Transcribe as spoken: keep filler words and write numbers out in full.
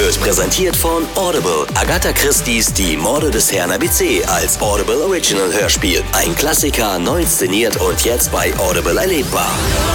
wird präsentiert von Audible. Agatha Christie's Die Morde des Herrn A B C als Audible Original Hörspiel. Ein Klassiker, neu inszeniert und jetzt bei Audible erlebbar.